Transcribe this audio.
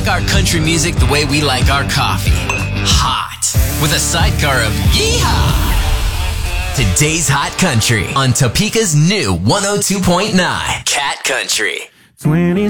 like our country music the way we like our coffee. Hot. With a sidecar of yeehaw. Today's Hot Country on Topeka's new 102.9 Cat Country. 20